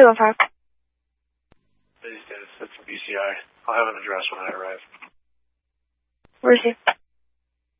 315. Ladies, Dennis, that's BCI. I'll have an address when I arrive. Where is he?